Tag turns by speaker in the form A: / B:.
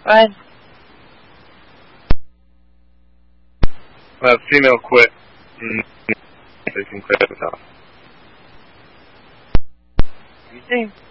A: ahead.
B: Female quit. They can clear the top.
A: You see.